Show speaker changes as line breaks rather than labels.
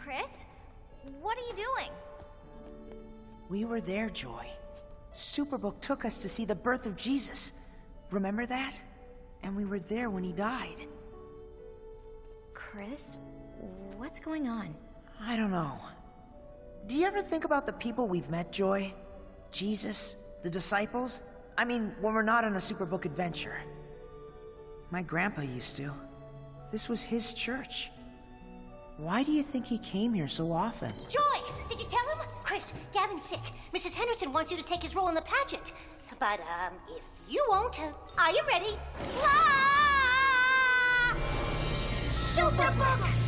Chris? What are you doing?
We were there, Joy. Superbook took us to see the birth of Jesus. Remember that? And we were there when he died.
Chris, what's going on?
I don't know. Do you ever think about the people we've met, Joy? Jesus, the disciples? I mean, when we're not on a Superbook adventure. My grandpa used to. This was his church. Why do you think he came here so often?
Joy! Did you tell him? Chris, Gavin's sick. Mrs. Henderson wants you to take his role in the pageant. But, if you won't, are you ready? Ah! Superbook!